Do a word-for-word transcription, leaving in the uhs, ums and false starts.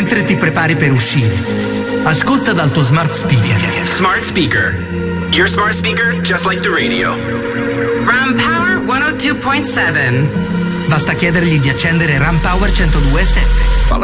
mentre ti prepari per uscire. Ascolta dal tuo smart speaker. Smart speaker. Your smart speaker just like the radio. Ram Power centodue point sette. Basta chiedergli di accendere Ram Power centodue e sette.